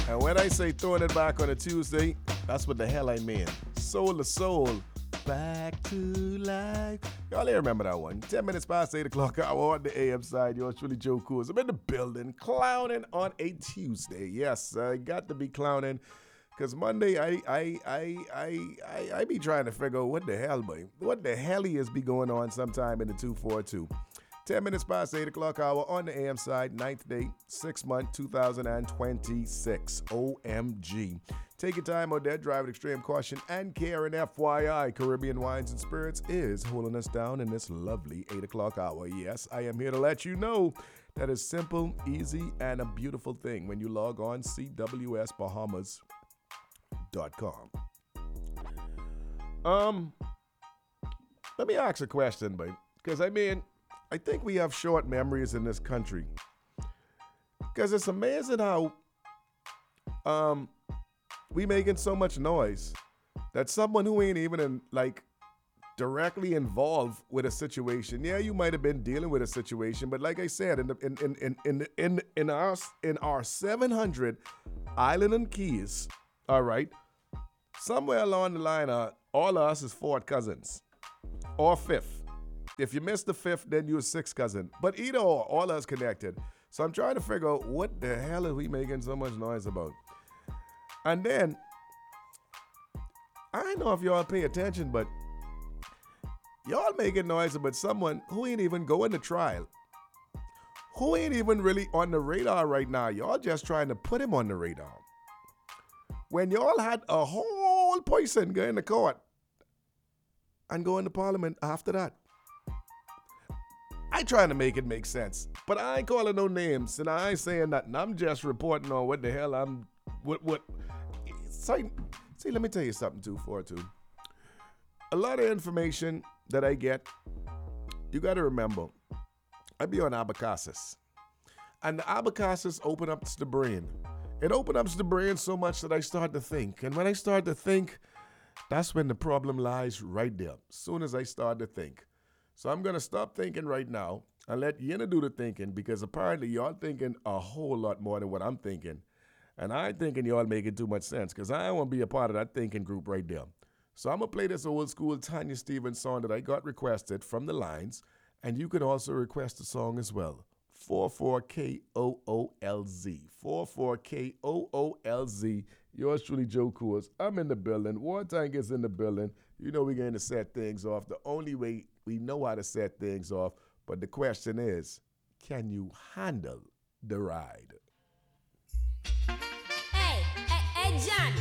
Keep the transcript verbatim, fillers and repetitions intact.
And when I say throwing it back on a Tuesday, that's what the hell I mean. Soul to soul, back to life. Y'all ain't remember that one. Ten minutes past eight o'clock hour on the A M side. Yours truly, Joe Coors. I'm in the building, clowning on a Tuesday. Yes, I got to be clowning. Because Monday, I I, I I I I be trying to figure out what the hell, boy. What the hell is be going on sometime in the two forty-two. Ten minutes past eight o'clock hour on the A M side, ninth day, sixth month, two thousand twenty-six. O M G. Take your time on that, drive with extreme caution and care, and F Y I, Caribbean Wines and Spirits is holding us down in this lovely eight o'clock hour. Yes, I am here to let you know that is simple, easy, and a beautiful thing when you log on C W S Bahamas dot com. Um, let me ask a question, babe, because I mean, I think we have short memories in this country. Because it's amazing how um we making so much noise that someone who ain't even in, like directly involved with a situation. Yeah, you might have been dealing with a situation, but like I said, in the, in in in in in in our in our seven hundred island and keys, all right, somewhere along the line, uh, all of us is fourth cousins or fifth. If you missed the fifth, then you're sixth cousin. But either or, all of us connected. So I'm trying to figure out what the hell are we making so much noise about? And then, I don't know if y'all pay attention, but y'all making noise about someone who ain't even going to trial. Who ain't even really on the radar right now. Y'all just trying to put him on the radar. When y'all had a whole person go in the court and go into parliament after that. I trying to make it make sense, but I ain't calling no names, and I ain't saying nothing. I'm just reporting on what the hell I'm, what, what, see, see let me tell you something, two forty-two. A lot of information that I get, you got to remember, I be on Abacassus, and the Abacassus open up the brain. It open up the brain so much that I start to think, and when I start to think, that's when the problem lies right there, as soon as I start to think. So I'm going to stop thinking right now and let Yenna do the thinking, because apparently y'all thinking a whole lot more than what I'm thinking. And I ain't thinking y'all making too much sense, because I don't want to be a part of that thinking group right there. So I'm going to play this old school Tanya Stephens song that I got requested from the lines, and you can also request the song as well. four four K O O L Z. four four K O O L Z. Yours truly, Joe Coors. I'm in the building. War Tank is in the building. You know we're going to set things off the only way we know how to set things off, but the question is, can you handle the ride? Hey, hey, hey, John.